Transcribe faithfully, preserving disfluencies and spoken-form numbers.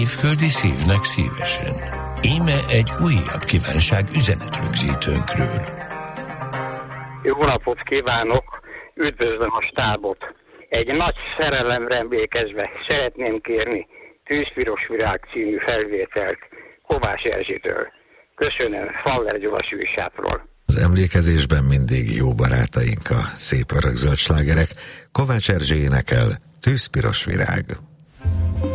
Évföldi szívnek szívesen. Íme egy újabb kívánság üzenetrögzítőnkről. Jó napot kívánok, üdvözlöm a stábot. Egy nagy szerelemre emlékezve szeretném kérni Tűzpiros virág című felvételt Kovács Erzsitől. Köszönöm, Faller Gyula Sűsátról. Az emlékezésben mindig jó barátaink a szép örökzöld slágerek. Kovács Erzsi énekel, Tűzpiros virág.